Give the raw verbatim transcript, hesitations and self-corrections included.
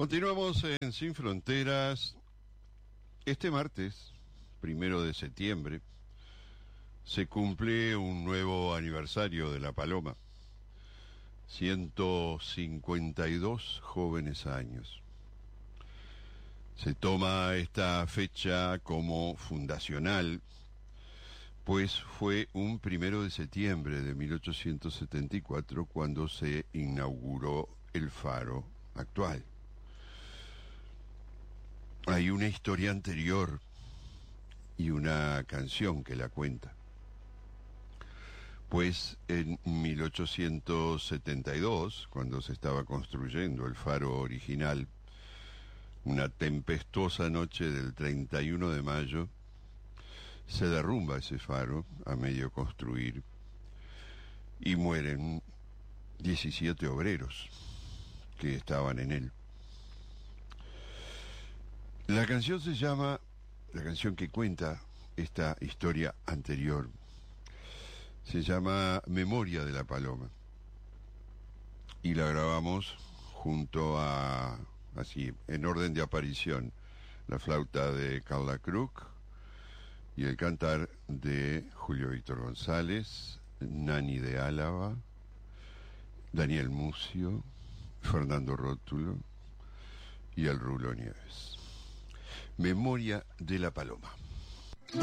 Continuamos en Sin Fronteras. Este martes, primero de septiembre, se cumple un nuevo aniversario de La Paloma. ciento cincuenta y dos jóvenes años. Se toma esta fecha como fundacional, pues fue un primero de septiembre de mil ochocientos setenta y cuatro cuando se inauguró el faro actual. Hay una historia anterior y una canción que la cuenta. Pues en mil ochocientos setenta y dos, cuando se estaba construyendo el faro original, una tempestuosa noche del treinta y uno de mayo, se derrumba ese faro a medio construir y mueren diecisiete obreros que estaban en él. La canción se llama, la canción que cuenta esta historia anterior, se llama Memoria de la Paloma. Y la grabamos junto a, así, en orden de aparición, la flauta de Carla Kruk y el cantar de Julio Víctor González, Nani de Álava, Daniel Mucio, Fernando Rótulo y el Rulo Nieves. Memoria de la Paloma.